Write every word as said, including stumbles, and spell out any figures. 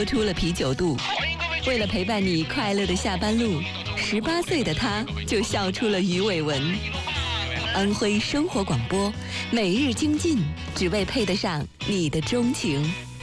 说出了啤酒肚。为了陪伴你快乐的下班路，十八岁的他就笑出了鱼尾纹。安徽生活广播，每日精进，只为配得上你的钟情。